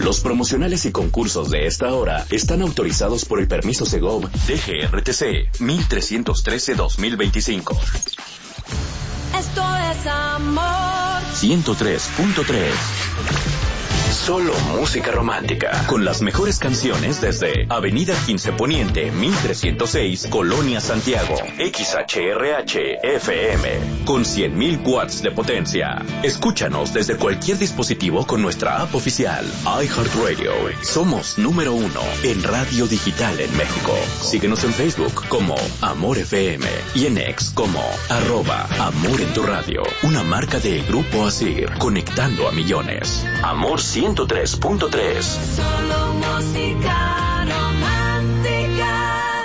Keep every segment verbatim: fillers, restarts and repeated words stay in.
Los promocionales y concursos de esta hora están autorizados por el permiso Segov D G R T C mil trescientos trece guión dos mil veinticinco. Esto es amor. ciento tres punto tres. Solo música romántica, con las mejores canciones desde Avenida quince Poniente, mil trescientos seis, Colonia Santiago, X H R H F M, con cien mil watts de potencia. Escúchanos desde cualquier dispositivo con nuestra app oficial, iHeartRadio. Somos número uno en radio digital en México. Síguenos en Facebook como Amor F M y en X como arroba Amor en tu Radio, una marca de Grupo Asir, conectando a millones. Amor ciento tres punto tres. Solo música romántica.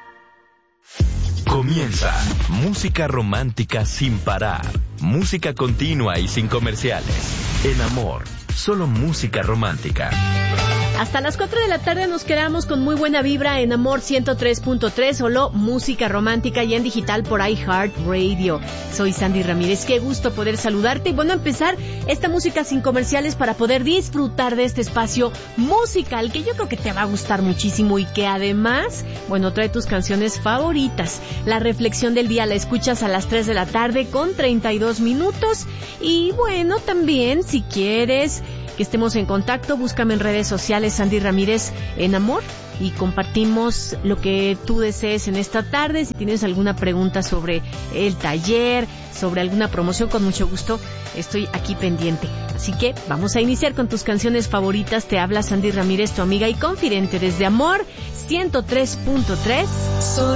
Comienza Música Romántica sin parar. Música continua y sin comerciales. En Amor, solo música romántica. Hasta las cuatro de la tarde nos quedamos con muy buena vibra en Amor ciento tres punto tres, solo música romántica y en digital por iHeartRadio. Soy Sandy Ramírez, qué gusto poder saludarte y bueno, empezar esta música sin comerciales para poder disfrutar de este espacio musical que yo creo que te va a gustar muchísimo y que además, bueno, trae tus canciones favoritas. La reflexión del día la escuchas a las tres de la tarde con treinta y dos minutos y bueno, también si quieres que estemos en contacto, búscame en redes sociales Sandy Ramírez en Amor y compartimos lo que tú desees en esta tarde. Si tienes alguna pregunta sobre el taller, sobre alguna promoción, con mucho gusto estoy aquí pendiente. Así que vamos a iniciar con tus canciones favoritas. Te habla Sandy Ramírez, tu amiga y confidente desde Amor ciento tres punto tres.